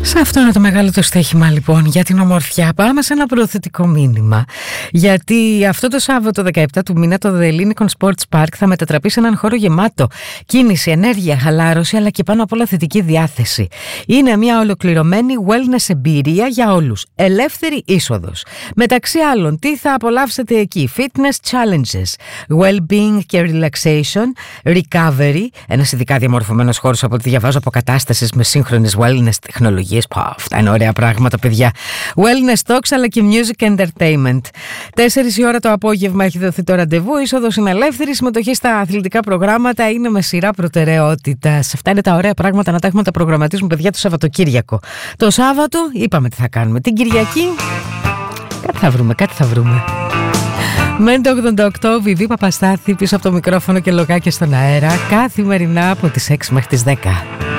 Σε αυτό είναι το μεγάλο το στοίχημα λοιπόν για την ομορφιά. Πάμε σε ένα προθετικό μήνυμα. Γιατί αυτό το Σάββατο 17 του μήνα το The Lincoln Sports Park θα μετατραπεί σε έναν χώρο γεμάτο κίνηση, ενέργεια, χαλάρωση αλλά και πάνω απ' όλα θετική διάθεση. Είναι μια ολοκληρωμένη wellness εμπειρία για όλους. Ελεύθερη είσοδος. Μεταξύ άλλων, τι θα απολαύσετε εκεί? Fitness challenges, well-being και relaxation, recovery, ένας ειδικά διαμορφωμένος χώρος από ό,τι διαβάζω αποκατάστασης με σύγχρονες wellness τεχνολογίες. Αυτά είναι ωραία πράγματα, παιδιά. Wellness talks αλλά και music entertainment. 4 η ώρα το απόγευμα έχει δοθεί το ραντεβού. Είσοδος είναι ελεύθερη. Συμμετοχή στα αθλητικά προγράμματα είναι με σειρά προτεραιότητας. Αυτά είναι τα ωραία πράγματα να τα έχουμε, τα προγραμματίσουμε, παιδιά, το Σαββατοκύριακο. Το Σάββατο είπαμε τι θα κάνουμε. Την Κυριακή κάτι θα βρούμε. Μένει το 88, Βιβί Παπαστάθη πίσω από το μικρόφωνο και λογάκια στον αέρα, καθημερινά από τις 6 μέχρι τις 10.